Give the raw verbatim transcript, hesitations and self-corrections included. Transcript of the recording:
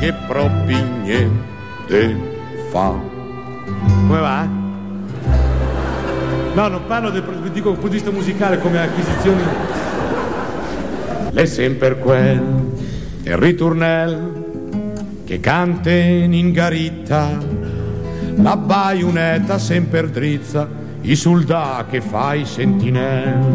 che proprio niente fa. Come va? No, non parlo del dico dal punto di vista musicale come acquisizioni. L'è sempre quel il ritornel che canta in garitta, la baionetta sempre drizza, i soldati che fai sentinel.